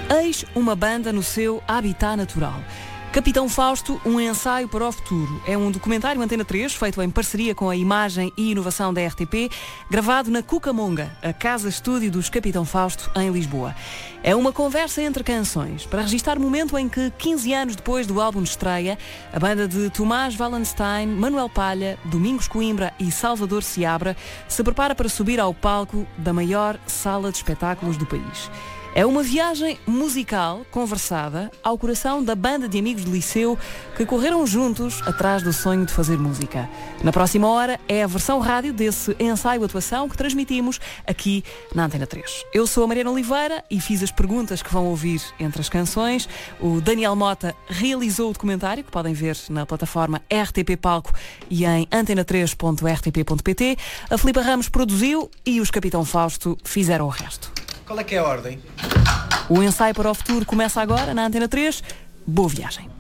Eis uma banda no seu habitat natural. Capitão Fausto, um ensaio para o futuro. É um documentário Antena 3, feito em parceria com a Imagem e Inovação da RTP, gravado na Cucamonga, a casa-estúdio dos Capitão Fausto, em Lisboa. É uma conversa entre canções, para registrar o momento em que, 15 anos depois do álbum de estreia, a banda de Tomás Wallenstein, Manuel Palha, Domingos Coimbra e Salvador Seabra se prepara para subir ao palco da maior sala de espetáculos do país. É uma viagem musical, conversada, ao coração da banda de amigos de liceu que correram juntos atrás do sonho de fazer música. Na próxima hora é a versão rádio desse ensaio-atuação que transmitimos aqui na Antena 3. Eu sou a Mariana Oliveira e fiz as perguntas que vão ouvir entre as canções. O Daniel Mota realizou o documentário, que podem ver na plataforma RTP Palco e em antena3.rtp.pt. A Filipa Ramos produziu e os Capitão Fausto fizeram o resto. Qual é que é a ordem? O ensaio para o futuro começa agora na Antena 3. Boa viagem.